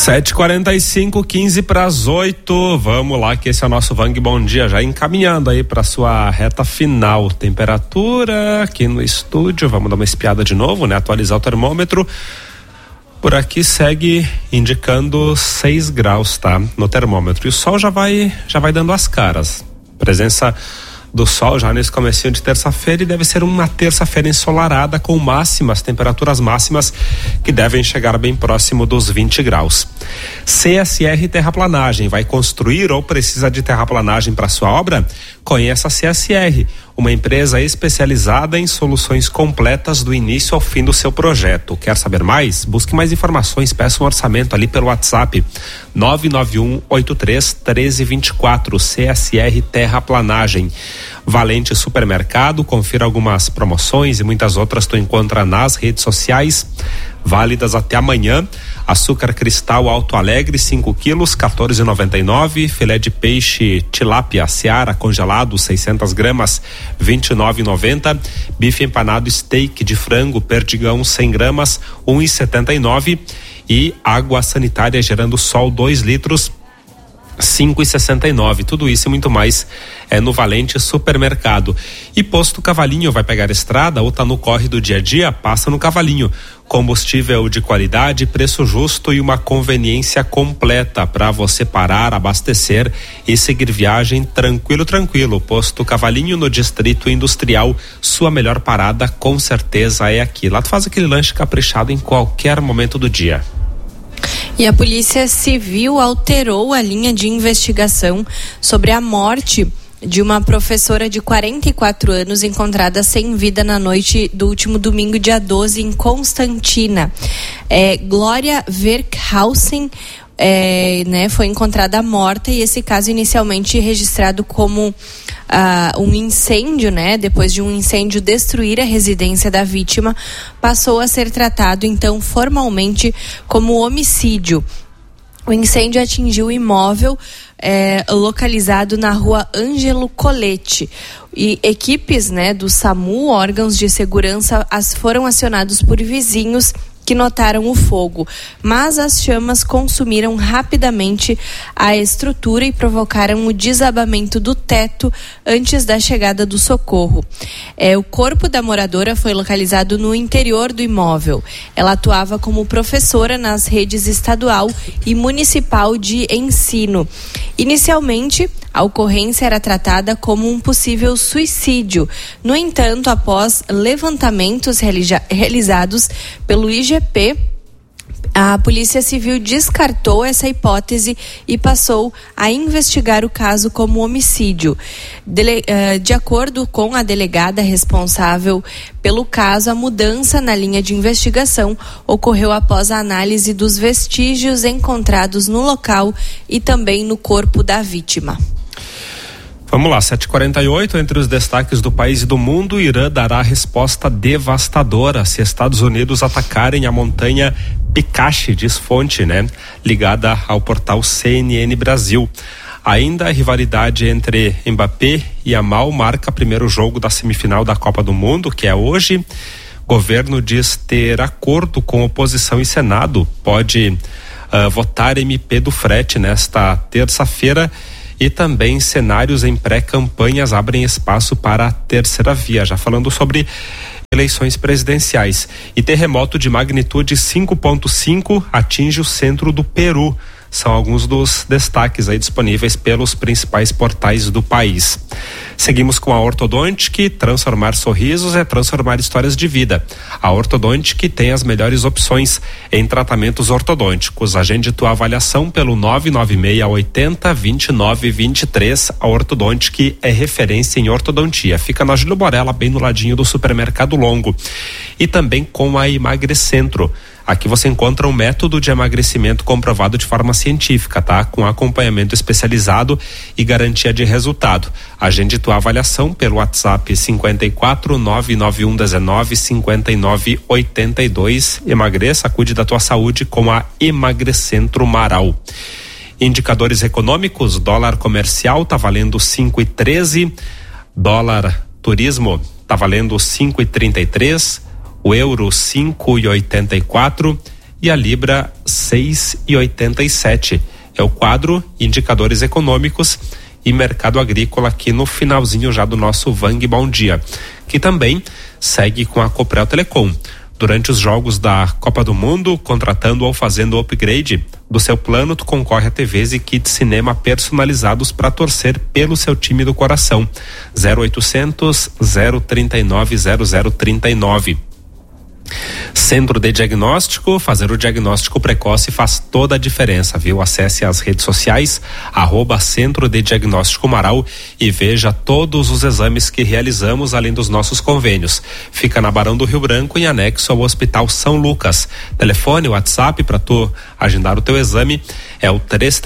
7h45, 7:15. Vamos lá, que esse é o nosso Vang Bom Dia, já encaminhando aí para sua reta final. Temperatura aqui no estúdio, vamos dar uma espiada de novo, né? Atualizar o termômetro. Por aqui segue indicando 6 graus, tá? No termômetro. E o sol já vai dando as caras. Presença do sol já nesse comecinho de terça-feira, e deve ser uma terça-feira ensolarada com temperaturas máximas que devem chegar bem próximo dos 20 graus. CSR Terraplanagem, vai construir ou precisa de terraplanagem para sua obra? Conheça a CSR, uma empresa especializada em soluções completas do início ao fim do seu projeto. Quer saber mais? Busque mais informações, peça um orçamento ali pelo WhatsApp 991831324. CSR Terraplanagem. Valente Supermercado, confira algumas promoções e muitas outras tu encontra nas redes sociais, válidas até amanhã. Açúcar cristal Alto Alegre 5 quilos, 14,99. Filé de peixe tilápia Seara congelado 600 gramas, 29,90. Bife empanado steak de frango Perdigão 100 gramas, 1,79. E água sanitária Gerando Sol 2 litros, 5,69. Tudo isso e muito mais é no Valente Supermercado. E Posto Cavalinho, vai pegar estrada ou tá no corre do dia a dia? Passa no Cavalinho. Combustível de qualidade, preço justo e uma conveniência completa para você parar, abastecer e seguir viagem tranquilo. Posto Cavalinho no Distrito Industrial, sua melhor parada com certeza é aqui. Lá tu faz aquele lanche caprichado em qualquer momento do dia. E a Polícia Civil alterou a linha de investigação sobre a morte de uma professora de 44 anos encontrada sem vida na noite do último domingo, dia 12, em Constantina. Glória Verkhausen foi encontrada morta, e esse caso inicialmente registrado como um incêndio, depois de um incêndio destruir a residência da vítima, passou a ser tratado então formalmente como homicídio. O incêndio atingiu o imóvel localizado na rua Ângelo Colete, e equipes do SAMU, órgãos de segurança, foram acionados por vizinhos que notaram o fogo, mas as chamas consumiram rapidamente a estrutura e provocaram o desabamento do teto antes da chegada do socorro. O corpo da moradora foi localizado no interior do imóvel. Ela atuava como professora nas redes estadual e municipal de ensino. Inicialmente, a ocorrência era tratada como um possível suicídio. No entanto, após levantamentos realizados pelo IGP, a Polícia Civil descartou essa hipótese e passou a investigar o caso como homicídio. De acordo com a delegada responsável pelo caso, a mudança na linha de investigação ocorreu após a análise dos vestígios encontrados no local e também no corpo da vítima. Vamos lá, 7h48, entre os destaques do país e do mundo, Irã dará resposta devastadora se Estados Unidos atacarem a montanha Picache, diz fonte, ligada ao portal CNN Brasil. Ainda a rivalidade entre Mbappé e Yamal marca primeiro jogo da semifinal da Copa do Mundo, que é hoje. Governo diz ter acordo com oposição e Senado, pode votar MP do frete nesta terça-feira. E também cenários em pré-campanhas abrem espaço para a terceira via, já falando sobre eleições presidenciais. E terremoto de magnitude 5,5 atinge o centro do Peru. São alguns dos destaques aí disponíveis pelos principais portais do país. Seguimos com a Ortodontic. Transformar sorrisos é transformar histórias de vida. A Ortodontic tem as melhores opções em tratamentos ortodônticos. Agende tua avaliação pelo 996802923. A Ortodontic é referência em ortodontia. Fica na Júlio Borella, bem no ladinho do Supermercado Longo. E também com a Emagrecentro. Aqui você encontra um método de emagrecimento comprovado de forma científica, tá? Com acompanhamento especializado e garantia de resultado. Agende tua avaliação pelo WhatsApp 54-99119-5982. Emagreça, cuide da tua saúde com a Emagrecentro Marau. Indicadores econômicos: dólar comercial tá valendo 5,13, dólar turismo tá valendo 5,33, o euro 5,84 e a libra 6 6,87. É o quadro Indicadores Econômicos e Mercado Agrícola aqui no finalzinho já do nosso Vang Bom Dia, que também segue com a Coprel Telecom. Durante os jogos da Copa do Mundo, contratando ou fazendo o upgrade do seu plano, tu concorre a TVs e kits cinema personalizados para torcer pelo seu time do coração. 0800 039 0039. Centro de Diagnóstico, fazer o diagnóstico precoce faz toda a diferença, viu? Acesse as redes sociais, @Centro de Diagnóstico Marau e veja todos os exames que realizamos, além dos nossos convênios. Fica na Barão do Rio Branco, em anexo ao Hospital São Lucas. Telefone, WhatsApp para tu agendar o teu exame é o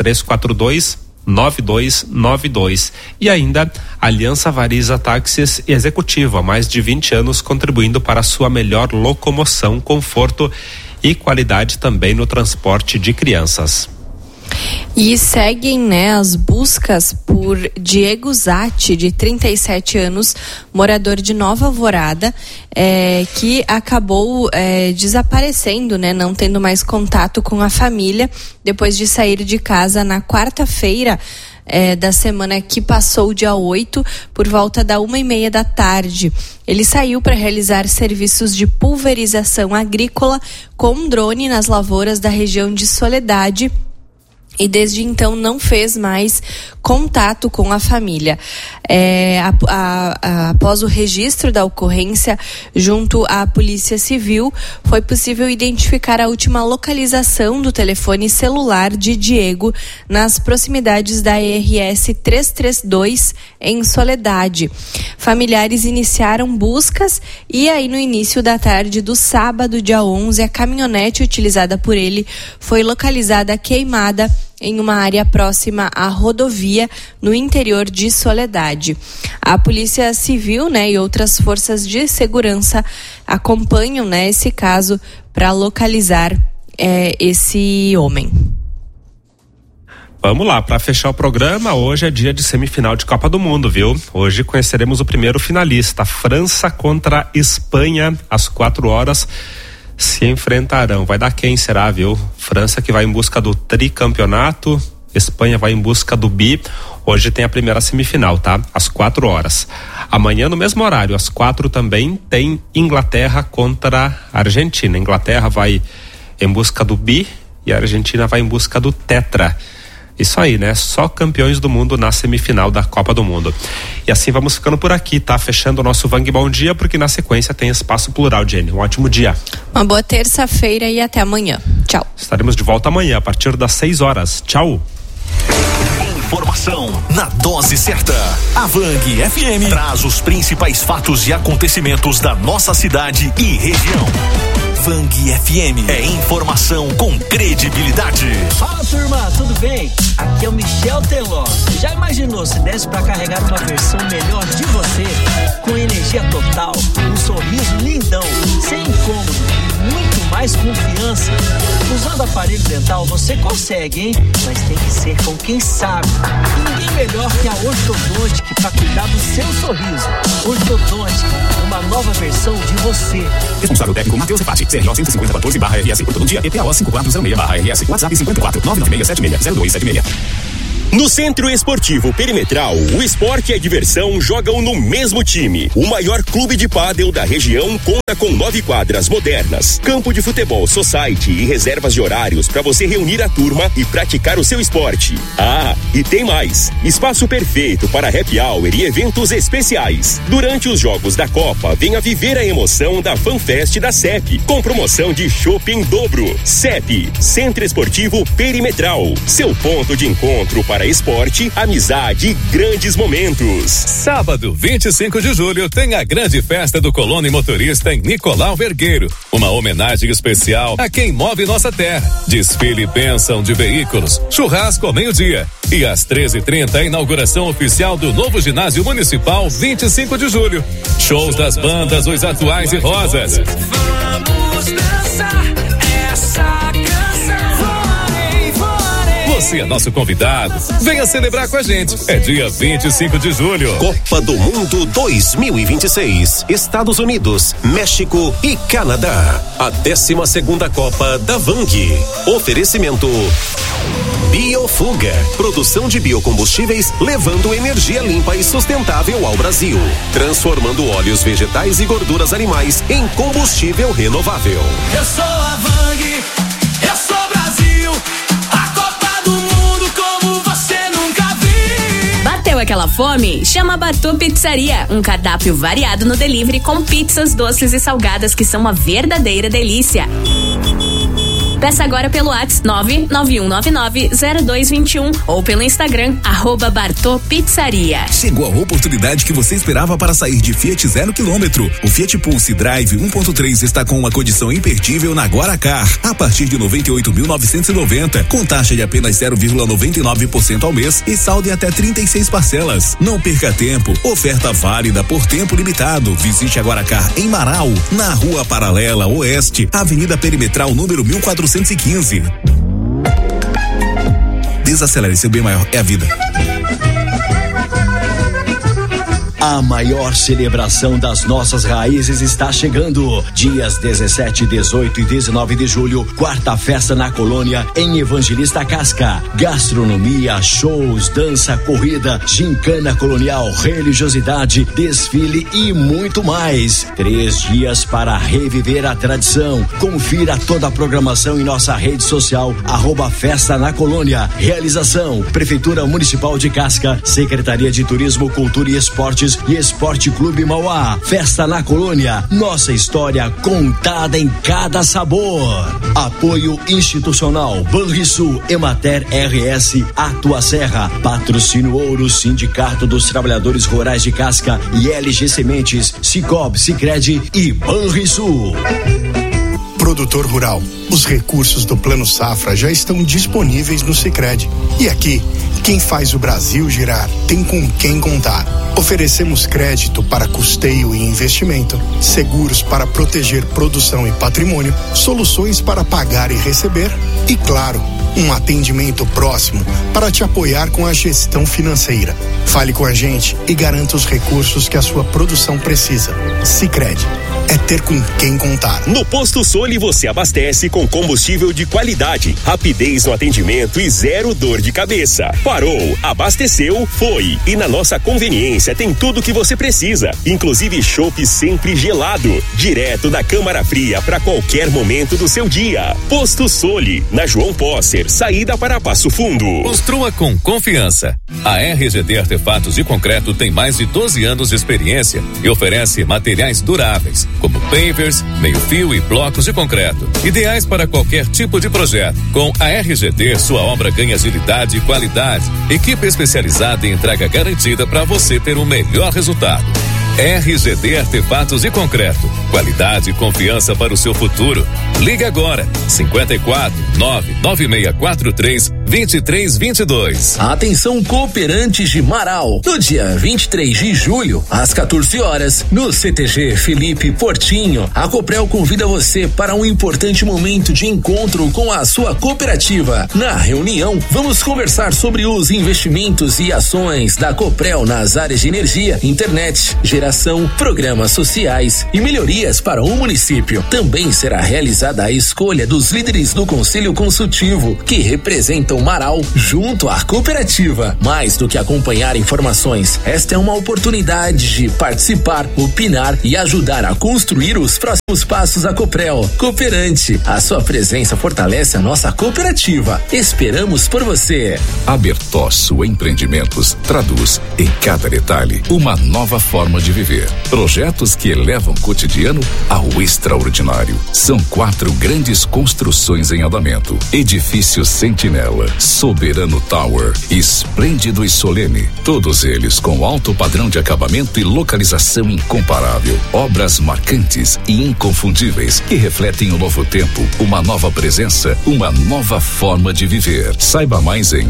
3342-9292. E ainda Aliança Variza Táxis Executivo, há mais de 20 anos contribuindo para a sua melhor locomoção, conforto e qualidade também no transporte de crianças. E seguem, né, as buscas por Diego Zatti, de 37 anos, morador de Nova Alvorada, que acabou desaparecendo, né, não tendo mais contato com a família depois de sair de casa na quarta-feira da semana que passou, dia 8, por volta da 1:30 da tarde. Ele saiu para realizar serviços de pulverização agrícola com drone nas lavouras da região de Soledade e desde então não fez mais contato com a família. Após o registro da ocorrência junto à Polícia Civil, foi possível identificar a última localização do telefone celular de Diego nas proximidades da RS 332 em Soledade. Familiares iniciaram buscas e aí no início da tarde do sábado, dia 11, a caminhonete utilizada por ele foi localizada queimada em uma área próxima à rodovia no interior de Soledade. A Polícia Civil, né, e outras forças de segurança acompanham, né, esse caso para localizar esse homem. Vamos lá, para fechar o programa, hoje é dia de semifinal de Copa do Mundo, viu? Hoje conheceremos o primeiro finalista, França contra Espanha, às 4h. Se enfrentarão. Vai dar quem será, viu? França que vai em busca do tricampeonato, Espanha vai em busca do bi. Hoje tem a primeira semifinal, tá? Às 4h. Amanhã, no mesmo horário, às 4 também, tem Inglaterra contra a Argentina. Inglaterra vai em busca do bi e a Argentina vai em busca do tetra. Isso aí, né? Só campeões do mundo na semifinal da Copa do Mundo. E assim vamos ficando por aqui, tá? Fechando o nosso Vang Bom Dia, porque na sequência tem Espaço Plural, Jenny. Um ótimo dia. Uma boa terça-feira e até amanhã. Tchau. Estaremos de volta amanhã, a partir das 6h. Tchau. Informação na dose certa. A Vang FM traz os principais fatos e acontecimentos da nossa cidade e região. Vang FM é informação com credibilidade. Fala, turma, tudo bem? Aqui é o Michel Teló. Já imaginou se desse para carregar uma versão melhor de você, com energia total, um sorriso lindão, sem incômodo e muito mais confiança? Usando aparelho dental você consegue, hein? Mas tem que ser com quem sabe. E ninguém melhor que a Ortodontic para cuidar do seu sorriso. Ortodontic, uma nova versão de você. Responsável técnico Matheus Repati, CRO 15014/RS, Ortodontia EPAO 5406/RS, WhatsApp 54-99676-0276. No Centro Esportivo Perimetral, o esporte e a diversão jogam no mesmo time. O maior clube de pádel da região conta com 9 quadras modernas, campo de futebol society e reservas de horários para você reunir a turma e praticar o seu esporte. Ah, e tem mais! Espaço perfeito para happy hour e eventos especiais. Durante os jogos da Copa, venha viver a emoção da FanFest da CEP, com promoção de chopp em dobro. CEP, Centro Esportivo Perimetral, seu ponto de encontro para esporte, amizade e grandes momentos. Sábado, 25 de julho, tem a grande festa do colono e motorista em Nicolau Vergueiro. Uma homenagem especial a quem move nossa terra. Desfile e bênção de veículos, churrasco ao meio-dia. E às 13h30, a inauguração oficial do novo ginásio municipal, 25 de julho. Shows das bandas Os Atuais e Rosas. Vamos dançar essa canção. Você é nosso convidado. Venha celebrar com a gente. É dia 25 de julho. Copa do Mundo 2026. Estados Unidos, México e Canadá. A 12ª Copa da Vang. Oferecimento Biofuga. Produção de biocombustíveis levando energia limpa e sustentável ao Brasil. Transformando óleos vegetais e gorduras animais em combustível renovável. Eu sou a Vang, eu sou Brasil. A Copa do Mundo como você nunca viu. Bateu aquela fome? Chama a Batô Pizzaria. Um cardápio variado no delivery com pizzas, doces e salgadas que são uma verdadeira delícia. Peça agora pelo WhatsApp 991990221 ou pelo Instagram @Bartô Pizzaria. Chegou a oportunidade que você esperava para sair de Fiat 0 km. O Fiat Pulse Drive 1.3 está com uma condição imperdível na Guaracar, a partir de 98.990, com taxa de apenas 0,99% ao mês e saldo em até 36 parcelas. Não perca tempo. Oferta válida por tempo limitado. Visite a Guaracar em Marau, na Rua Paralela Oeste, Avenida Perimetral número 1415. Desacelere, seu bem maior é a vida. A maior celebração das nossas raízes está chegando. Dias 17, 18 e 19 de julho, quarta festa na Colônia, em Evangelista Casca. Gastronomia, shows, dança, corrida, gincana colonial, religiosidade, desfile e muito mais. 3 dias para reviver a tradição. Confira toda a programação em nossa rede social, @Festa na Colônia. Realização: Prefeitura Municipal de Casca, Secretaria de Turismo, Cultura e Esportes e Esporte Clube Mauá. Festa na Colônia, nossa história contada em cada sabor. Apoio institucional: Banrisul, Emater RS, Atua Serra, Patrocínio Ouro, Sindicato dos Trabalhadores Rurais de Casca e LG Sementes, Cicobi, Sicredi e Banrisul. Produtor rural, os recursos do Plano Safra já estão disponíveis no Sicredi. E aqui, quem faz o Brasil girar tem com quem contar. Oferecemos crédito para custeio e investimento, seguros para proteger produção e patrimônio, soluções para pagar e receber e, claro, um atendimento próximo para te apoiar com a gestão financeira. Fale com a gente e garanta os recursos que a sua produção precisa. Sicredi, é ter com quem contar. No Posto Soli você abastece com combustível de qualidade, rapidez no atendimento e zero dor de cabeça. Parou, abasteceu, foi. E na nossa conveniência tem tudo que você precisa, inclusive chopp sempre gelado, direto da câmara fria para qualquer momento do seu dia. Posto Soli, na João Posser, saída para Passo Fundo. Construa com confiança. A RGD Artefatos de Concreto tem mais de 12 anos de experiência e oferece materiais duráveis, como pavers, meio-fio e blocos de concreto, ideais para qualquer tipo de projeto. Com a RGD, sua obra ganha agilidade e qualidade. Equipe especializada em entrega garantida para você ter o melhor resultado. RGD Artefatos de Concreto. Qualidade e confiança para o seu futuro. Liga agora. 54-99643-2322. Atenção, cooperantes de Marau. No dia 23 de julho, às 14 horas, no CTG Felipe Portinho, a Coprel convida você para um importante momento de encontro com a sua cooperativa. Na reunião, vamos conversar sobre os investimentos e ações da Coprel nas áreas de energia, internet, geração, programas sociais e melhorias para o município. Também será realizada a escolha dos líderes do Conselho Consultivo, que representam Marau junto à cooperativa. Mais do que acompanhar informações, esta é uma oportunidade de participar, opinar e ajudar a construir os próximos passos da Coprel. Cooperante, a sua presença fortalece a nossa cooperativa. Esperamos por você. A Bertosso Empreendimentos traduz em cada detalhe uma nova forma de viver. Projetos que elevam o cotidiano ao extraordinário. São 4 grandes construções em andamento. Edifício Sentinela, Soberano Tower, Esplêndido e Solene. Todos eles com alto padrão de acabamento e localização incomparável. Obras marcantes e inconfundíveis que refletem um novo tempo, uma nova presença, uma nova forma de viver. Saiba mais em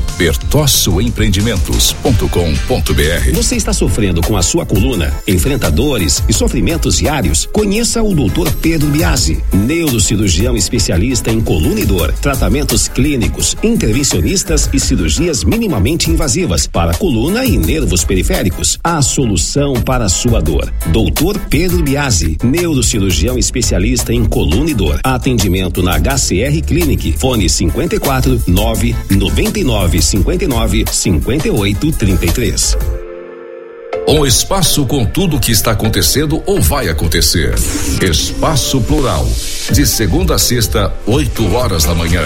bertossoempreendimentos.com.br. Você está sofrendo com a sua coluna? Enfrenta dores e sofrimentos diários? Conheça o Dr. Pedro Biasi, neurocirurgião especialista em coluna e dor, tratamentos clínicos, intervenção intervencionistas e cirurgias minimamente invasivas para coluna e nervos periféricos. A solução para a sua dor. Dr. Pedro Biasi, neurocirurgião especialista em coluna e dor. Atendimento na HCR Clinic. Fone 54 999 59 58 33. Um espaço com tudo o que está acontecendo ou vai acontecer. Espaço Plural. De segunda a sexta, 8 horas da manhã.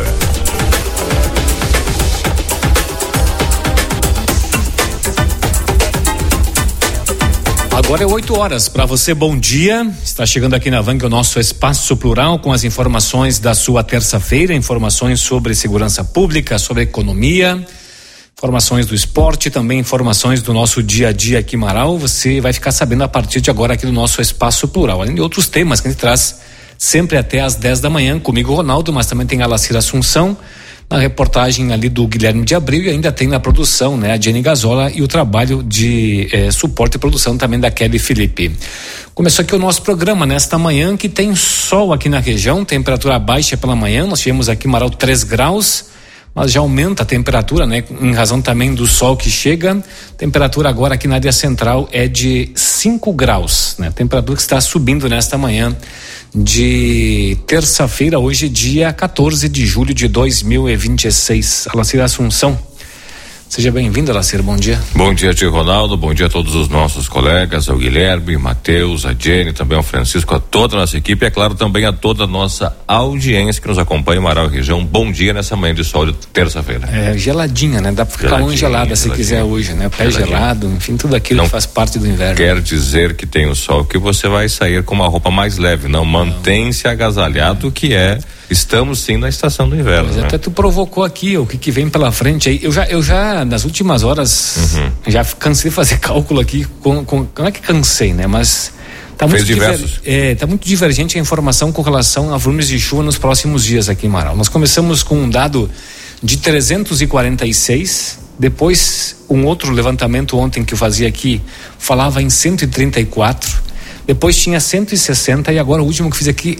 Agora é 8 horas. Para você, bom dia. Está chegando aqui na Vang o nosso Espaço Plural com as informações da sua terça-feira, informações sobre segurança pública, sobre economia, informações do esporte, também informações do nosso dia a dia aqui em Marau. Você vai ficar sabendo a partir de agora aqui do nosso Espaço Plural, além de outros temas que a gente traz sempre até às 10 da manhã, comigo Ronaldo, mas também tem a Lacira Assunção, na reportagem ali do Guilherme de Abreu, e ainda tem na produção, né, a Jenny Gazola e o trabalho de suporte e produção também da Kelly Felipe. Começou aqui o nosso programa nesta manhã, que tem sol aqui na região, temperatura baixa pela manhã, nós tivemos aqui em Marau 3 graus, mas já aumenta a temperatura, né? Em razão também do sol que chega. Temperatura agora aqui na área central é de 5 graus, né? Temperatura que está subindo nesta manhã de terça-feira, hoje dia 14 de julho de 2026. Alacir Assunção, seja bem-vinda, Alacir, bom dia. Bom dia, tio Ronaldo, bom dia a todos os nossos colegas, ao Guilherme, Matheus, a Jenny, também ao Francisco, a toda a nossa equipe e, é claro, também a toda a nossa audiência que nos acompanha em Marau e região. Bom dia nessa manhã de sol de terça-feira. É geladinha, né? Dá pra ficar mão gelada se quiser hoje, né? Pé gelado, enfim, tudo aquilo que faz parte do inverno. Quer dizer que tem o sol que você vai sair com uma roupa mais leve, não. Mantém-se agasalhado, que estamos sim na estação do inverno. Mas né? Até tu provocou aqui o que vem pela frente aí. Eu já nas últimas horas já cansei de fazer cálculo aqui não é que cansei, né? Mas tá muito divergente a informação com relação a volumes de chuva nos próximos dias aqui em Marau. Nós começamos com um dado de 346, depois um outro levantamento ontem que eu fazia aqui falava em 134. Depois tinha 160 e agora o último que fiz aqui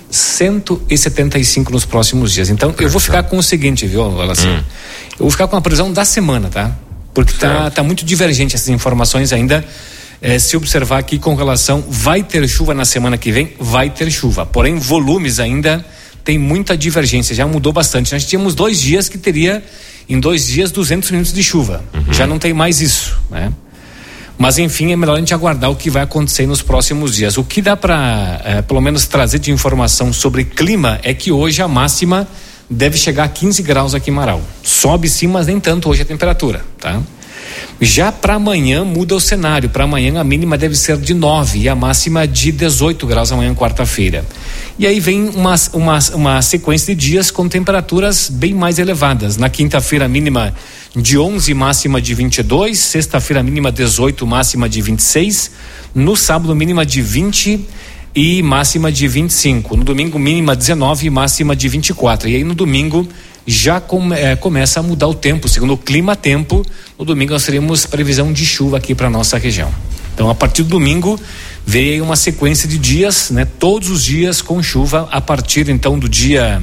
175 nos próximos dias. Então eu vou ficar com o seguinte, viu, Alacir? Eu vou ficar com a previsão da semana, tá? Porque tá muito divergente essas informações ainda. Se observar aqui com relação, vai ter chuva na semana que vem? Vai ter chuva. Porém, volumes ainda tem muita divergência. Já mudou bastante. Nós tínhamos 2 dias que teria em 2 dias 200 minutos de chuva. Já não tem mais isso, né? Mas enfim, é melhor a gente aguardar o que vai acontecer nos próximos dias. O que dá para, pelo menos, trazer de informação sobre clima é que hoje a máxima deve chegar a 15 graus aqui em Marau. Sobe sim, mas nem tanto hoje a temperatura, tá? Já para amanhã muda o cenário. Para amanhã a mínima deve ser de 9 e a máxima de 18 graus amanhã, quarta-feira. E aí vem uma sequência de dias com temperaturas bem mais elevadas. Na quinta-feira mínima de 11, máxima de 22, sexta-feira mínima 18, máxima de 26, no sábado mínima de 20 e máxima de 25, no domingo mínima 19 e máxima de 24, e aí no domingo já começa a mudar o tempo, segundo o clima-tempo. No domingo nós teremos previsão de chuva aqui para nossa região. Então a partir do domingo veio aí uma sequência de dias, né? Todos os dias com chuva a partir então do dia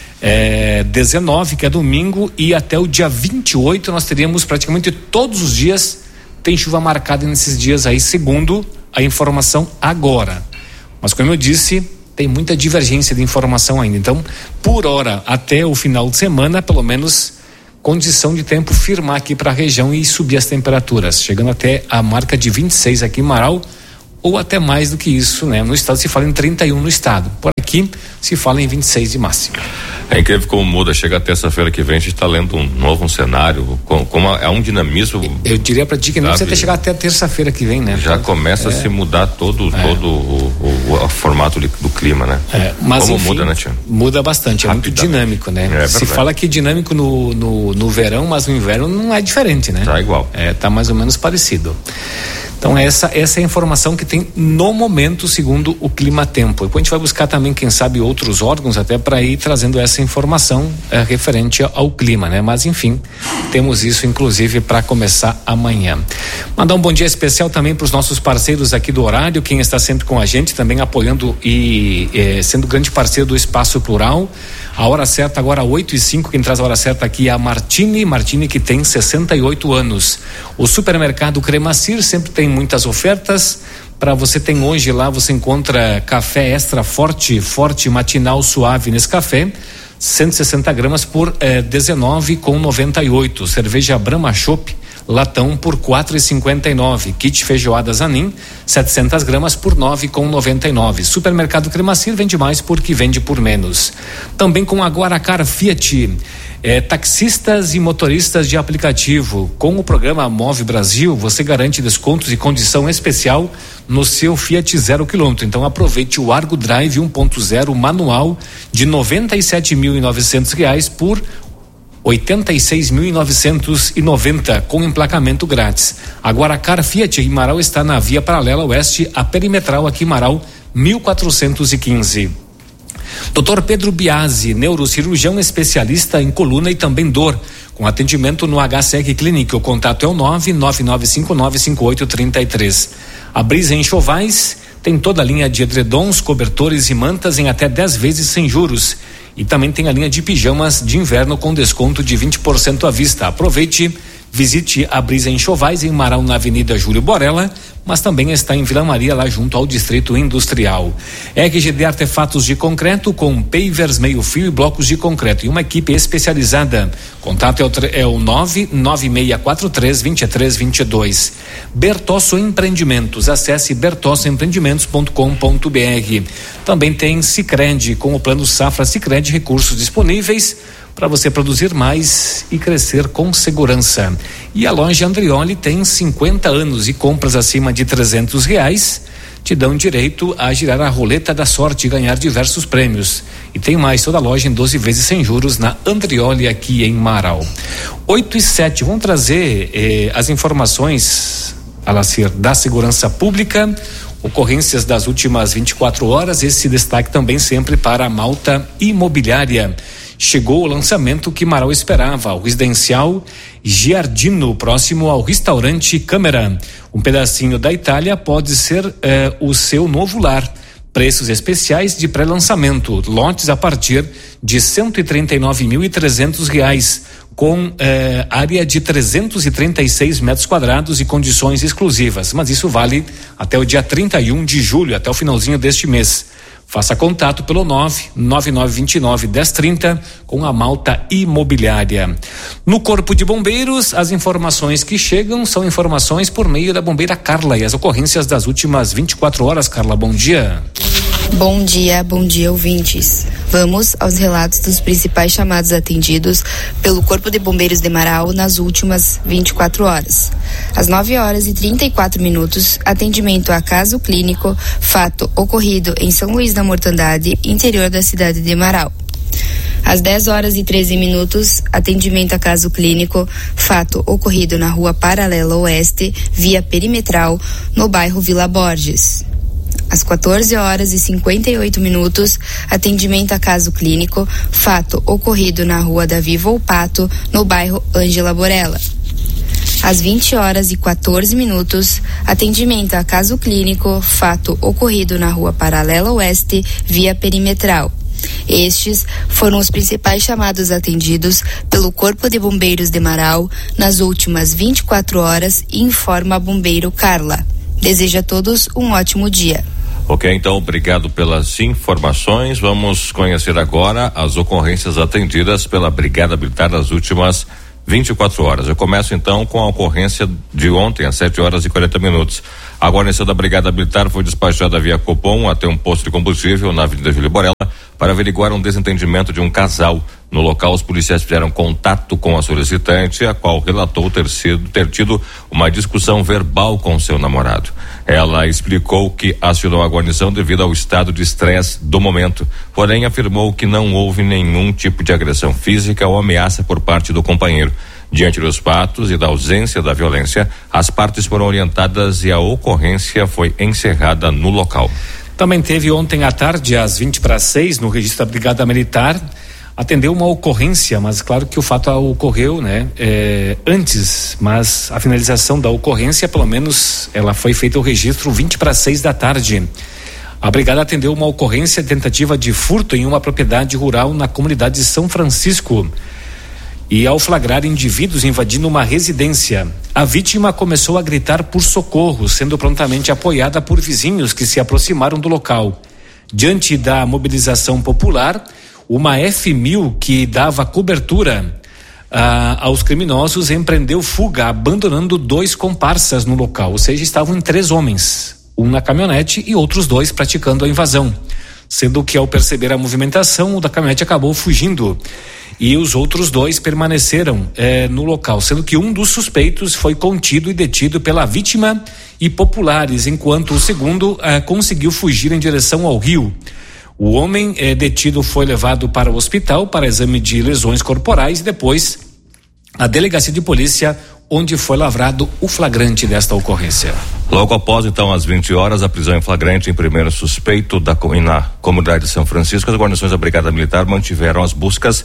19, que é domingo, e até o dia 28 nós teríamos praticamente todos os dias tem chuva marcada nesses dias aí, segundo a informação agora. Mas como eu disse, tem muita divergência de informação ainda. Então, por hora, até o final de semana, pelo menos, condição de tempo firmar aqui para a região e subir as temperaturas, chegando até a marca de 26 aqui em Marau, ou até mais do que isso, né? No estado se fala em 31 no estado. Por aqui se fala em 26 de máximo. É incrível como muda. Chega a terça-feira que vem, a gente está lendo um novo cenário, como é um dinamismo. Eu diria para ti que não precisa chegar até a terça-feira que vem, né? Já começa a se mudar todo o formato do clima, né? Mas como enfim, muda, né, Tiago? Muda bastante, é muito dinâmico, né? Se fala que dinâmico no verão, mas no inverno não é diferente, né? Tá igual. Tá mais ou menos parecido. Então essa é a informação que tem no momento, segundo o Climatempo. Depois a gente vai buscar também, quem sabe, outros órgãos até para ir trazendo essa informação referente ao clima, né? Mas enfim, temos isso inclusive para começar amanhã. Mandar um bom dia especial também para os nossos parceiros aqui do horário, quem está sempre com a gente, também apoiando e sendo grande parceiro do Espaço Plural. A hora certa agora 8:05, quem traz a hora certa aqui é a Martini que tem 68 anos. O supermercado Cremacir sempre tem muitas ofertas. Para você tem hoje lá, você encontra café extra forte matinal suave Nescafé, 160 gramas por 19,98. Cerveja Brahma Chopp latão por 4,59. Kit feijoada Zanin 700 gramas por 9,99. Supermercado Cremacir vende mais porque vende por menos. Também com a Guaracar Fiat. Taxistas e motoristas de aplicativo, com o programa Move Brasil, você garante descontos e condição especial no seu Fiat 0 km. Então aproveite o Argo Drive 1.0 manual de R$96.900 por 86.990 com emplacamento grátis. A Guaracar Fiat em Marau está na via paralela oeste à Perimetral aqui em Marau 1415. Dr. Pedro Biasi, neurocirurgião especialista em coluna e também dor, com atendimento no HSEC Clinic. O contato é o 999595833. A Brisa Enxovais tem toda a linha de edredons, cobertores e mantas em até 10 vezes sem juros. E também tem a linha de pijamas de inverno com desconto de 20% à vista. Aproveite, visite a Brisa Enxovais em Marau, na Avenida Júlio Borella, mas também está em Vila Maria, lá junto ao Distrito Industrial. RGD Artefatos de Concreto com pavers, meio fio e blocos de concreto e uma equipe especializada. Contato é o 99643-2322. Bertosso Empreendimentos, acesse bertossoempreendimentos.com.br. Também tem Sicredi, com o plano Safra Sicredi, recursos disponíveis para você produzir mais e crescer com segurança. E a loja Andrioli tem 50 anos e compras acima de R$300 te dão direito a girar a roleta da sorte e ganhar diversos prêmios. E tem mais, toda a loja em 12 vezes sem juros na Andrioli aqui em Marau. 8:07, vamos trazer as informações, Alacir, da segurança pública, ocorrências das últimas 24 horas, esse destaque também sempre para a Malta Imobiliária. Chegou o lançamento que Marau esperava, o residencial Giardino, próximo ao restaurante Câmara. Um pedacinho da Itália pode ser o seu novo lar. Preços especiais de pré-lançamento, lotes a partir de R$139.300, com área de 336 metros quadrados e condições exclusivas. Mas isso vale até o dia 31 de julho, até o finalzinho deste mês. Faça contato pelo 99929-1030 com a Malta Imobiliária. No Corpo de Bombeiros, as informações que chegam são informações por meio da bombeira Carla e as ocorrências das últimas 24 horas. Carla, bom dia. Bom dia, ouvintes. Vamos aos relatos dos principais chamados atendidos pelo Corpo de Bombeiros de Marau nas últimas 24 horas. Às 9h34, atendimento a caso clínico, fato ocorrido em São Luís da Mortandade, interior da cidade de Marau. Às 10h13, atendimento a caso clínico, fato ocorrido na rua Paralela Oeste, via Perimetral, no bairro Vila Borges. Às 14h58, atendimento a caso clínico, fato ocorrido na rua Davi Volpato, no bairro Ângela Borella. Às 20h14, atendimento a caso clínico, fato ocorrido na rua Paralela Oeste, via Perimetral. Estes foram os principais chamados atendidos pelo Corpo de Bombeiros de Marau nas últimas 24 horas, informa a bombeiro Carla. Desejo a todos um ótimo dia. Ok, então obrigado pelas informações. Vamos conhecer agora as ocorrências atendidas pela Brigada Militar nas últimas 24 horas. Eu começo então com a ocorrência de ontem, às 7h40. A guarnição da Brigada Militar foi despachada via Copom até um posto de combustível na Avenida Júlio Borella para averiguar um desentendimento de um casal. No local, os policiais fizeram contato com a solicitante, a qual relatou ter tido uma discussão verbal com seu namorado. Ela explicou que acionou a guarnição devido ao estado de estresse do momento, porém afirmou que não houve nenhum tipo de agressão física ou ameaça por parte do companheiro. Diante dos fatos e da ausência da violência, as partes foram orientadas e a ocorrência foi encerrada no local. Também teve ontem à tarde, às 5:50, no registro da Brigada Militar, atendeu uma ocorrência, mas claro que o fato ocorreu, antes, mas a finalização da ocorrência, pelo menos, ela foi feita o registro 5:50 da tarde. A brigada atendeu uma ocorrência tentativa de furto em uma propriedade rural na comunidade de São Francisco. E ao flagrar indivíduos invadindo uma residência, a vítima começou a gritar por socorro, sendo prontamente apoiada por vizinhos que se aproximaram do local. Diante da mobilização popular, uma F1000 que dava cobertura aos criminosos empreendeu fuga, abandonando 2 comparsas no local, ou seja, estavam em 3 homens, um na caminhonete e outros 2 praticando a invasão, sendo que ao perceber a movimentação, o da caminhonete acabou fugindo e os outros 2 permaneceram no local, sendo que um dos suspeitos foi contido e detido pela vítima e populares, enquanto o segundo conseguiu fugir em direção ao rio. O homem detido foi levado para o hospital para exame de lesões corporais e depois a delegacia de polícia, onde foi lavrado o flagrante desta ocorrência. Logo após, então, às 20 horas, a prisão em flagrante em primeiro suspeito na comunidade de São Francisco, as guarnições da Brigada Militar mantiveram as buscas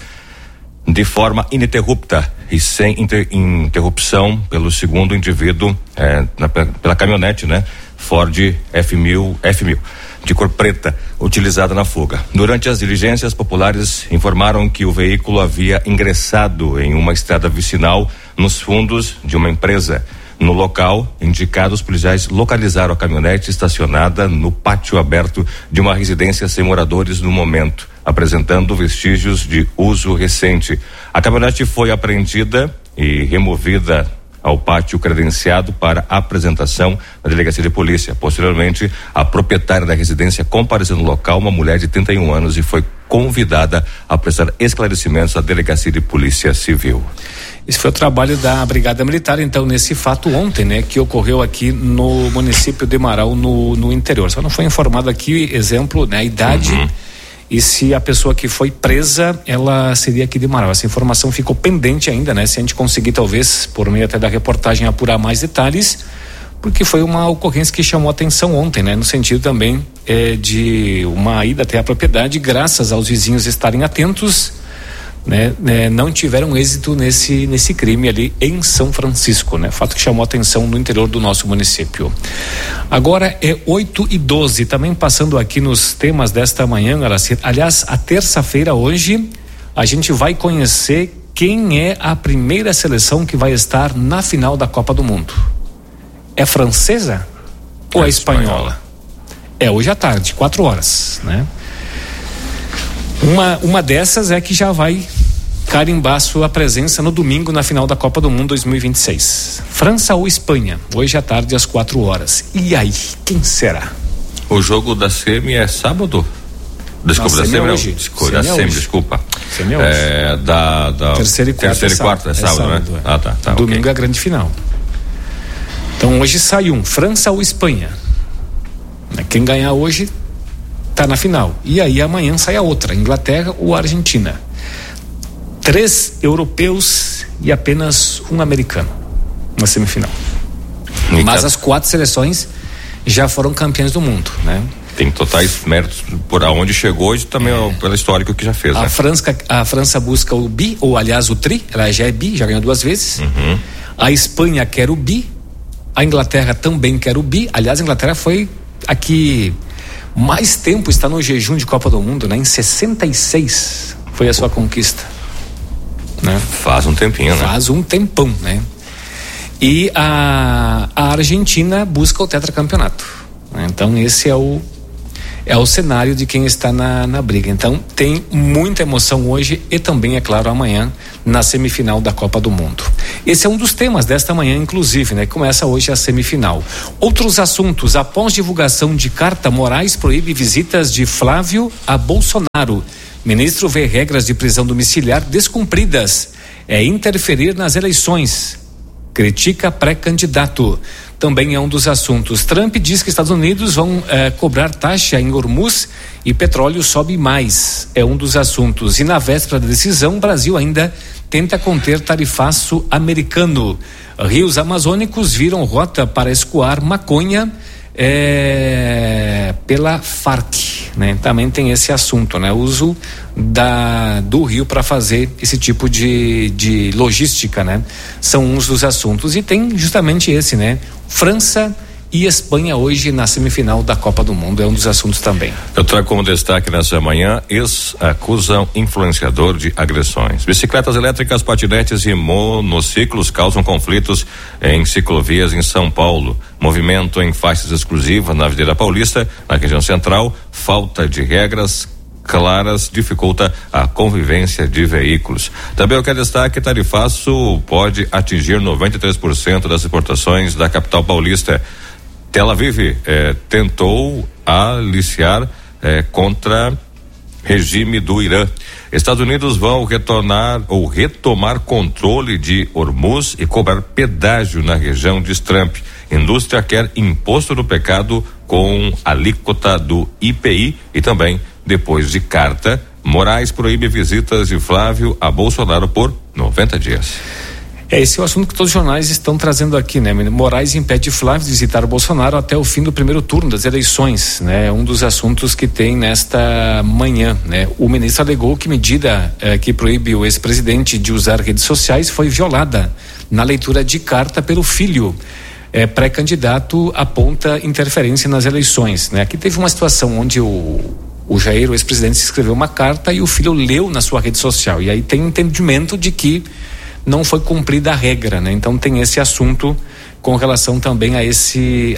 de forma ininterrupta e sem interrupção pelo segundo indivíduo pela caminhonete, Ford F1000 de cor preta, utilizada na fuga. Durante as diligências, populares informaram que o veículo havia ingressado em uma estrada vicinal nos fundos de uma empresa. No local indicado, os policiais localizaram a caminhonete estacionada no pátio aberto de uma residência sem moradores no momento, apresentando vestígios de uso recente. A caminhonete foi apreendida e removida ao pátio credenciado para apresentação na delegacia de polícia. Posteriormente, a proprietária da residência compareceu no local, uma mulher de 31 anos, e foi convidada a prestar esclarecimentos à delegacia de polícia civil. Esse foi o trabalho da Brigada Militar, então, nesse fato ontem, que ocorreu aqui no município de Marau, no interior. Só não foi informado aqui, exemplo, a idade e se a pessoa que foi presa, ela seria aqui de Marau. Essa informação ficou pendente ainda, se a gente conseguir, talvez, por meio até da reportagem, apurar mais detalhes, porque foi uma ocorrência que chamou atenção ontem, no sentido também de uma ida até a propriedade, graças aos vizinhos estarem atentos, não tiveram êxito nesse crime ali em São Francisco, fato que chamou atenção no interior do nosso município. Agora é 8:12, também passando aqui nos temas desta manhã, aliás, a terça-feira hoje a gente vai conhecer quem é a primeira seleção que vai estar na final da Copa do Mundo. É francesa ou é espanhola? É hoje à tarde, 4 horas, Uma dessas é que já vai carimbar sua presença no domingo na final da Copa do Mundo 2026. França ou Espanha, hoje à tarde às 4 horas. E aí, quem será? O jogo da semi é sábado? Desculpa, da semi hoje. Da semi, desculpa. Semi é hoje. Da terceira e quarta é sábado, Tá. Domingo okay. é a grande final. Então hoje sai França ou Espanha. Quem ganhar hoje tá na final. E aí amanhã sai a outra, Inglaterra ou Argentina. 3 europeus e apenas um americano na semifinal. Mas as 4 seleções já foram campeãs do mundo, Tem totais méritos por aonde chegou e também pelo histórico que já fez. A França busca o bi, ou aliás o tri, ela já é bi, já ganhou 2 vezes. A Espanha quer o bi, a Inglaterra também quer o bi. Aliás, a Inglaterra foi aqui mais tempo, está no jejum de Copa do Mundo, em 66 foi a sua conquista. Faz um tempinho, Faz um tempão, E a Argentina busca o tetracampeonato. Então esse é o cenário de quem está na briga. Então tem muita emoção hoje e também, é claro, amanhã na semifinal da Copa do Mundo. Esse é um dos temas desta manhã, inclusive, Começa hoje a semifinal. Outros assuntos: após divulgação de carta, Moraes proíbe visitas de Flávio a Bolsonaro. Ministro vê regras de prisão domiciliar descumpridas. É interferir nas eleições. Critica pré-candidato. Também é um dos assuntos. Trump diz que Estados Unidos vão cobrar taxa em Hormuz e petróleo sobe mais. É um dos assuntos. E na véspera da decisão, o Brasil ainda tenta conter tarifaço americano. Rios amazônicos viram rota para escoar maconha pela Farc, né? Também tem esse assunto, né? O uso do rio para fazer esse tipo de logística, né? São uns dos assuntos. E tem justamente esse, né? França e Espanha hoje na semifinal da Copa do Mundo, é um dos assuntos também. Eu trago como destaque nessa manhã: acusam influenciador de agressões. Bicicletas elétricas, patinetes e monociclos causam conflitos em ciclovias em São Paulo. Movimento em faixas exclusivas na Avenida Paulista, na região central. Falta de regras claras dificulta a convivência de veículos. Também eu quero destaque: tarifaço pode atingir 93% das exportações da capital paulista. Tel Aviv tentou aliciar contra regime do Irã. Estados Unidos vão retomar controle de Hormuz e cobrar pedágio na região de Trump. Indústria quer imposto do pecado com alíquota do IPI. E também, depois de carta, Moraes proíbe visitas de Flávio a Bolsonaro por 90 dias. Esse é o assunto que todos os jornais estão trazendo aqui, né? Moraes impede Flávio de visitar o Bolsonaro até o fim do primeiro turno das eleições, né? Um dos assuntos que tem nesta manhã, né? O ministro alegou que medida que proíbe o ex-presidente de usar redes sociais foi violada na leitura de carta pelo filho. Pré-candidato aponta interferência nas eleições, né? Aqui teve uma situação onde o Jair, o ex-presidente, escreveu uma carta e o filho leu na sua rede social, e aí tem entendimento de que não foi cumprida a regra, né? Então tem esse assunto com relação também a esse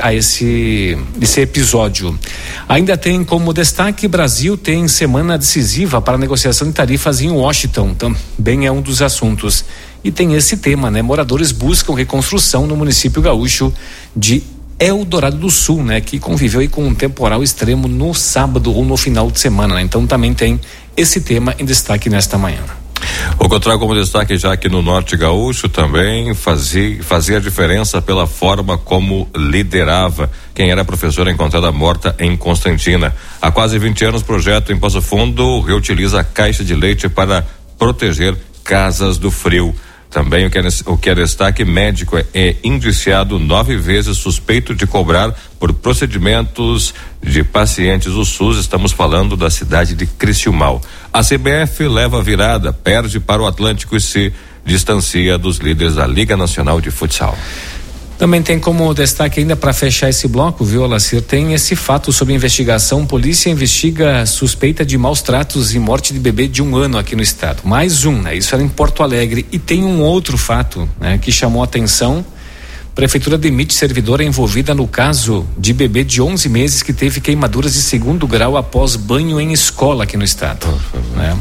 episódio. Ainda tem como destaque: Brasil tem semana decisiva para a negociação de tarifas em Washington, também é um dos assuntos. E tem esse tema, né? Moradores buscam reconstrução no município gaúcho de Eldorado do Sul, né? Que conviveu aí com um temporal extremo no sábado ou no final de semana, né? Então também tem esse tema em destaque nesta manhã. O que eu trago como destaque já aqui no Norte Gaúcho também fazia diferença pela forma como liderava. Quem era professora encontrada morta em Constantina. Há quase 20 anos, o projeto em Passo Fundo reutiliza a caixa de leite para proteger casas do frio. Também o que é destaque: médico é indiciado 9 vezes suspeito de cobrar por procedimentos de pacientes do SUS. Estamos falando da cidade de Criciúmal. A CBF leva a virada, perde para o Atlântico e se distancia dos líderes da Liga Nacional de Futsal. Também tem como destaque, ainda para fechar esse bloco, viu, Alacir, tem esse fato sobre investigação. Polícia investiga suspeita de maus tratos e morte de bebê de 1 ano aqui no estado. Mais um, né? Isso era em Porto Alegre. E tem um outro fato, né, que chamou a atenção. Prefeitura demite servidora envolvida no caso de bebê de 11 meses que teve queimaduras de 2º grau após banho em escola aqui no estado, né?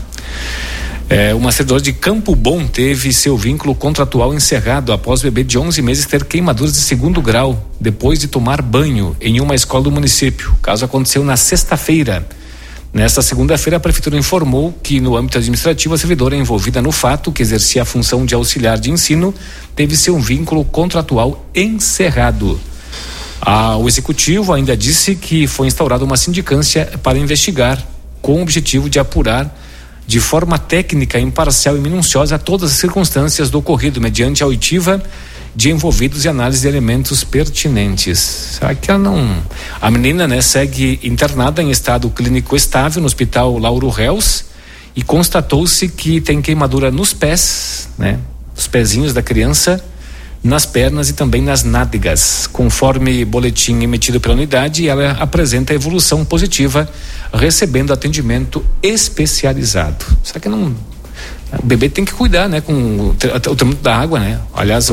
Uma servidora de Campo Bom teve seu vínculo contratual encerrado após o bebê de 11 meses ter queimaduras de 2º grau depois de tomar banho em uma escola do município. O caso aconteceu na sexta-feira. Nesta segunda-feira, a prefeitura informou que, no âmbito administrativo, a servidora envolvida no fato, que exercia a função de auxiliar de ensino, teve seu vínculo contratual encerrado. O executivo ainda disse que foi instaurada uma sindicância para investigar, com o objetivo de apurar de forma técnica, imparcial e minuciosa todas as circunstâncias do ocorrido, mediante a oitiva de envolvidos e análise de elementos pertinentes. Será que ela não... A menina, né, segue internada em estado clínico estável no Hospital Lauro Reus e constatou-se que tem queimadura nos pés, né, os pezinhos da criança, nas pernas e também nas nádegas. Conforme boletim emitido pela unidade, ela apresenta evolução positiva, recebendo atendimento especializado. Será que não... O bebê tem que cuidar, né, com o tratamento da água, né? Aliás,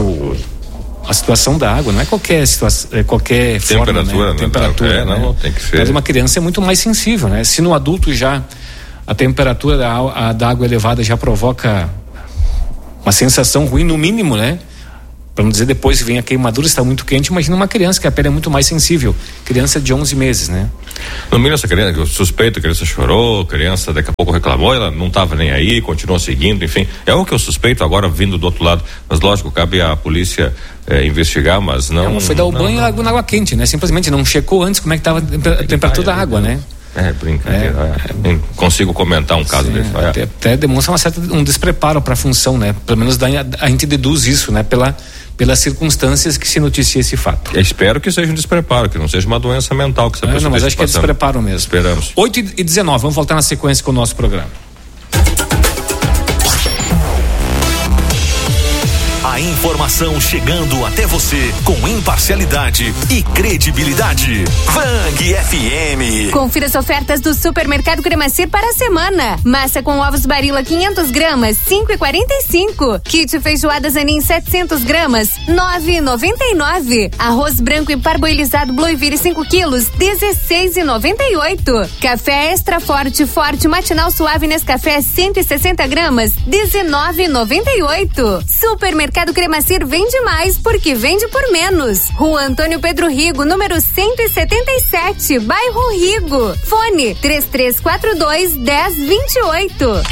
a situação da água não é qualquer situação, qualquer temperatura, forma, né? Temperatura, né? Não, tem que ser. Mas uma criança é muito mais sensível, né? Se no adulto já a temperatura da água elevada já provoca uma sensação ruim, no mínimo, né? Para não dizer depois que vem a queimadura, está muito quente, imagina uma criança que a pele é muito mais sensível, criança de 11 meses, né? No mínimo, essa criança, eu suspeito, a criança chorou, a criança daqui a pouco reclamou, ela não estava nem aí, continuou seguindo, enfim, é o que eu suspeito agora vindo do outro lado, mas lógico, cabe à polícia investigar, mas não... Ela foi dar o banho na água quente, né? Simplesmente não checou antes como é que estava a temperatura da água, né? É brincadeira. Nem consigo comentar um caso desse. Até demonstra um despreparo para a função, né? Pelo menos a gente deduz isso, né? Pelas circunstâncias que se noticia esse fato. Eu espero que seja um despreparo, que não seja uma doença mental que essa pessoa. Não, mas acho que é despreparo mesmo. Esperamos. 8h19, vamos voltar na sequência com o nosso programa. A informação chegando até você com imparcialidade e credibilidade. Vang FM. Confira as ofertas do Supermercado Cremacir para a semana. Massa com ovos Barilla 500 gramas, 5,45. Kit feijoada Zanin 700 gramas, 9,99. Arroz branco e parboilizado Blueville 5 quilos, 16,98. Café extra forte matinal suave Nescafé 160 gramas, 19,98. Supermercado Cremacir vende mais porque vende por menos. Rua Antônio Pedro Rigo, número 177, bairro Rigo. Fone 3342-1028.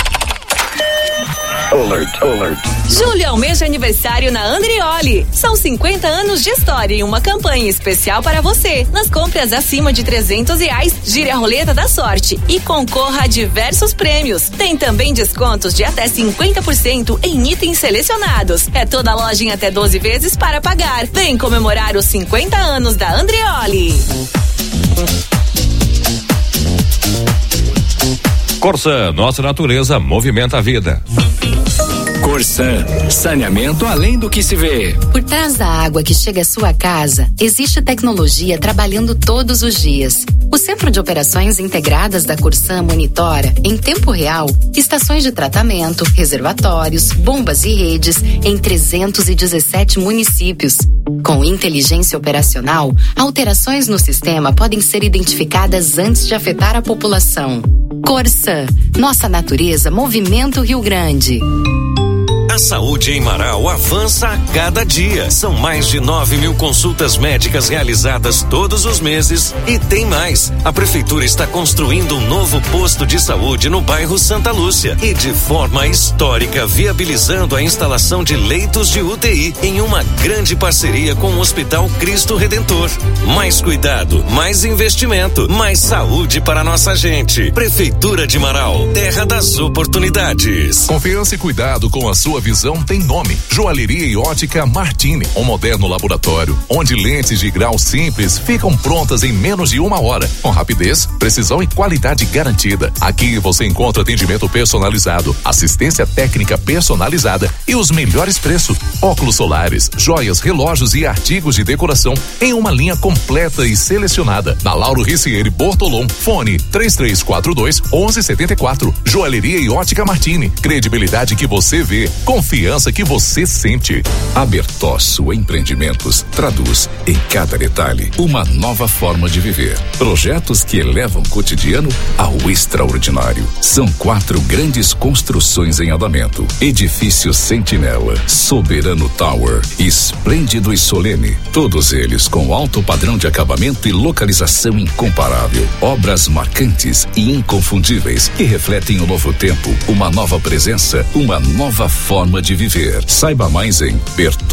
Alert. Julho é o mês de aniversário na Andrioli. São 50 anos de história e uma campanha especial para você. Nas compras acima de R$300, gire a roleta da sorte e concorra a diversos prêmios. Tem também descontos de até 50% em itens selecionados. É toda loja em até 12 vezes para pagar. Vem comemorar os 50 anos da Andrioli. Corsan, nossa natureza movimenta a vida. Corsan, saneamento além do que se vê. Por trás da água que chega à sua casa, existe tecnologia trabalhando todos os dias. O Centro de Operações Integradas da Corsan monitora, em tempo real, estações de tratamento, reservatórios, bombas e redes em 317 municípios. Com inteligência operacional, alterações no sistema podem ser identificadas antes de afetar a população. Corsan, nossa natureza movimenta o Rio Grande. A saúde em Marau avança a cada dia. São mais de 9.000 consultas médicas realizadas todos os meses e tem mais. A prefeitura está construindo um novo posto de saúde no bairro Santa Lúcia e de forma histórica viabilizando a instalação de leitos de UTI em uma grande parceria com o Hospital Cristo Redentor. Mais cuidado, mais investimento, mais saúde para nossa gente. Prefeitura de Marau, terra das oportunidades. Confiança e cuidado com a sua visão tem nome. Joalheria e Ótica Martini, um moderno laboratório onde lentes de grau simples ficam prontas em menos de 1 hora, com rapidez, precisão e qualidade garantida. Aqui você encontra atendimento personalizado, assistência técnica personalizada e os melhores preços. Óculos solares, joias, relógios e artigos de decoração em uma linha completa e selecionada. Na Lauro Ricieri Bortolom, fone 3342-1174. Joalheria e Ótica Martini, credibilidade que você vê, confiança que você sente. A Bertosso Empreendimentos traduz em cada detalhe uma nova forma de viver. Projetos que elevam o cotidiano ao extraordinário. São 4 grandes construções em andamento. Edifício Sentinela, Soberano Tower, Esplêndido e Solene. Todos eles com alto padrão de acabamento e localização incomparável. Obras marcantes e inconfundíveis que refletem o novo tempo, uma nova presença, uma nova forma de viver. Saiba mais em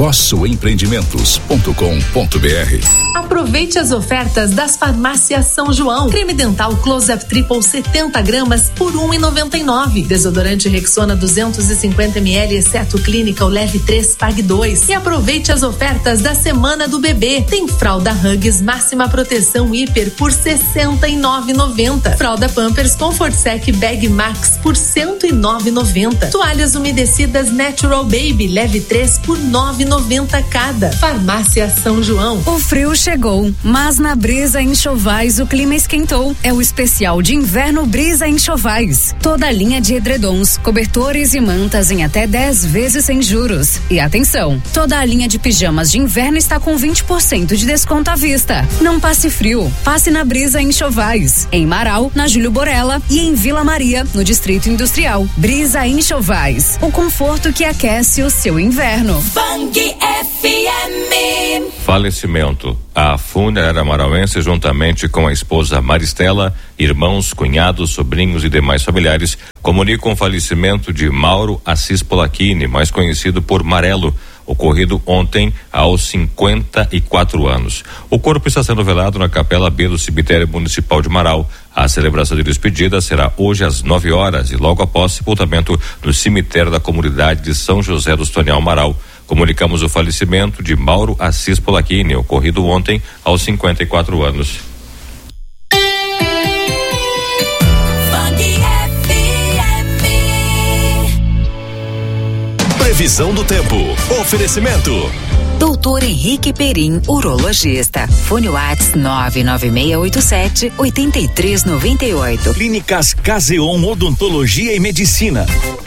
bertossoempreendimentos.com.br. Aproveite as ofertas das farmácias São João. Creme dental Close-Up Triple 70 gramas por R$1,99. Desodorante Rexona 250 ml, exceto Clinical Leve 3, pague 2. E aproveite as ofertas da Semana do Bebê. Tem fralda Huggies Máxima Proteção Hiper por R$69,90. Fralda Pampers Comfort Sec Bag Max por R$109,90. Toalhas umedecidas Natural Baby Leve 3 por R$9,90 cada. Farmácia São João. O frio chegou, mas na Brisa Enxovais o clima esquentou. É o especial de inverno Brisa Enxovais. Toda a linha de edredons, cobertores e mantas em até 10 vezes sem juros. E atenção, toda a linha de pijamas de inverno está com 20% de desconto à vista. Não passe frio, passe na Brisa Enxovais. Em Marau, na Júlio Borella e em Vila Maria, no Distrito Industrial. Brisa Enxovais, o conforto que aquece o seu inverno. Vang FM. Falecimento. A funerária marauense, juntamente com a esposa Maristela, irmãos, cunhados, sobrinhos e demais familiares, comunicam o falecimento de Mauro Assis Polacchini, mais conhecido por Marelo, ocorrido ontem aos 54 anos. O corpo está sendo velado na Capela B do Cemitério Municipal de Marau. A celebração de despedida será hoje às 9 horas e logo após sepultamento no cemitério da comunidade de São José dos Tonial Amaral. Comunicamos o falecimento de Mauro Assis Polacchini, ocorrido ontem aos 54 anos. Previsão do tempo. Oferecimento. Doutor Henrique Perim, urologista. Fone Whats 99687-8398. Clínicas Caseon Odontologia e Medicina.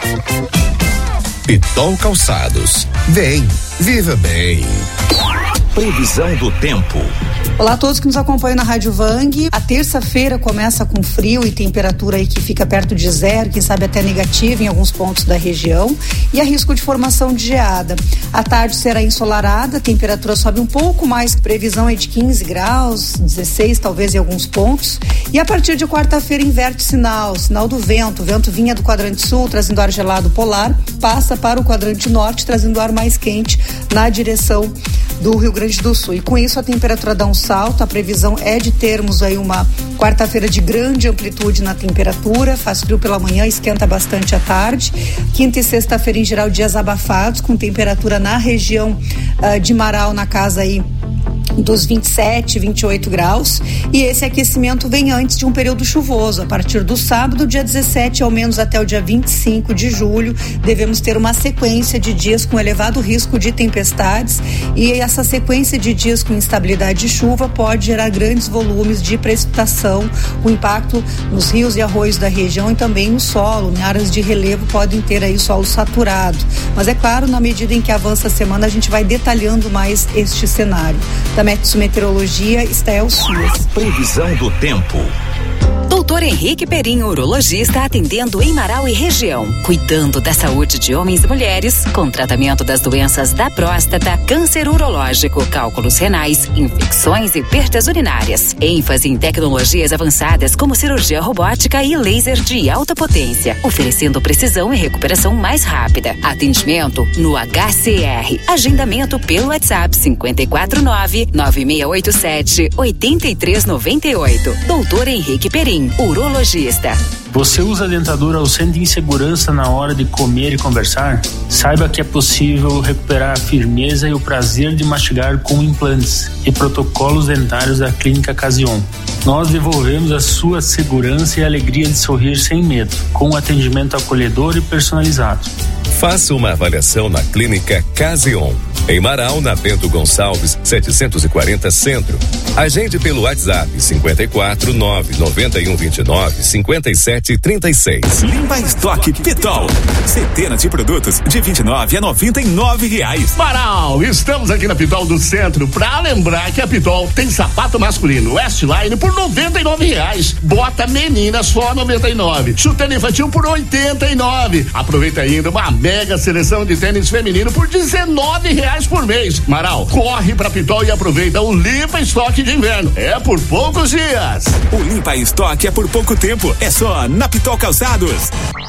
Pitol Calçados. Vem, viva bem. Previsão do tempo. Olá a todos que nos acompanham na Rádio Vang. A terça-feira começa com frio e temperatura aí que fica perto de zero, quem sabe até negativa em alguns pontos da região, e há risco de formação de geada. A tarde será ensolarada, a temperatura sobe um pouco mais, previsão é de 15 graus, 16 talvez em alguns pontos, e a partir de quarta-feira inverte sinal do vento. O vento vinha do quadrante sul trazendo ar gelado polar, passa para o quadrante norte trazendo ar mais quente na direção do Rio Grande do Sul, e com isso a temperatura dá um salto. A previsão é de termos aí uma quarta-feira de grande amplitude na temperatura, faz frio pela manhã, esquenta bastante à tarde. Quinta e sexta-feira em geral dias abafados, com temperatura na região de Marau na casa aí dos 27, 28 graus, e esse aquecimento vem antes de um período chuvoso. A partir do sábado, dia 17, ao menos até o dia 25 de julho, devemos ter uma sequência de dias com elevado risco de tempestades, e essa sequência de dias com instabilidade de chuva pode gerar grandes volumes de precipitação, com impacto nos rios e arroios da região e também no solo. Em áreas de relevo podem ter aí solo saturado, mas é claro, na medida em que avança a semana, a gente vai detalhando mais este cenário. Da Metsu Meteorologia, Estel Suas. Previsão do tempo. Doutor Henrique Perim, urologista, atendendo em Marau e região, cuidando da saúde de homens e mulheres, com tratamento das doenças da próstata, câncer urológico, cálculos renais, infecções e perdas urinárias. ênfase em tecnologias avançadas como cirurgia robótica e laser de alta potência, oferecendo precisão e recuperação mais rápida. Atendimento no HCR. Agendamento pelo WhatsApp 549-9687-8398. Doutor Henrique Perim, urologista. Você usa a dentadura ou sente insegurança na hora de comer e conversar? Saiba que é possível recuperar a firmeza e o prazer de mastigar com implantes e protocolos dentários da Clínica Caseon. Nós devolvemos a sua segurança e a alegria de sorrir sem medo, com um atendimento acolhedor e personalizado. Faça uma avaliação na Clínica Caseon, em Marau, na Bento Gonçalves, 740 Centro. Agende pelo WhatsApp 549-9129-5736. Limpa Estoque Pitol. Centenas de produtos de R$29 a R$99. Marau, estamos aqui na Pitol do Centro pra lembrar que a Pitol tem sapato masculino Westline por R$99. Bota menina só R$99. Chuteira infantil por R$89. Aproveita ainda uma mega seleção de tênis feminino por R$19 por mês. Marau, corre pra Pitol e aproveita o Limpa Estoque de inverno. É por poucos dias. O Limpa Estoque é por pouco tempo. É só na Pitol Calçados.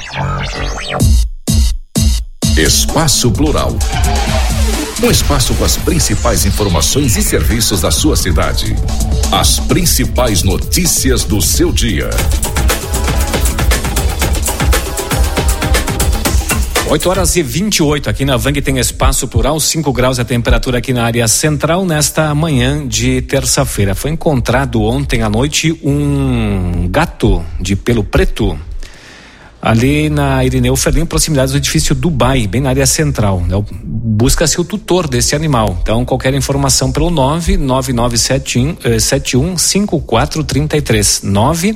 Espaço Plural. Um espaço com as principais informações e serviços da sua cidade. As principais notícias do seu dia. 8h28 aqui na Vang tem Espaço Plural, 5 graus a temperatura aqui na área central nesta manhã de terça-feira. Foi encontrado ontem à noite um gato de pelo preto ali na Irineu Ferlim, proximidades do edifício Dubai, bem na área central. Busca-se o tutor desse animal. Então, qualquer informação pelo 999715433.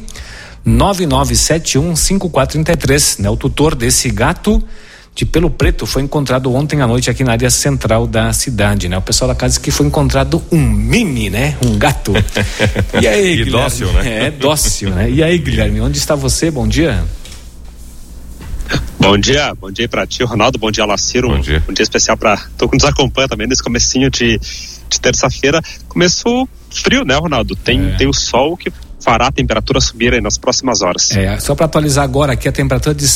999715433, né? O tutor desse gato de pelo preto foi encontrado ontem à noite aqui na área central da cidade, né? O pessoal da casa disse que foi encontrado um mini, né? Um gato. E aí, Guilherme? Dócil, né? É, dócil, né? E aí, Guilherme, onde está você? Bom dia. Bom dia aí pra ti, Ronaldo, bom dia, Laciro, um dia especial pra tu que nos acompanha também nesse comecinho de terça-feira. Começou frio, né, Ronaldo? Tem o sol que fará a temperatura subir aí nas próximas horas. Só para atualizar agora aqui a temperatura de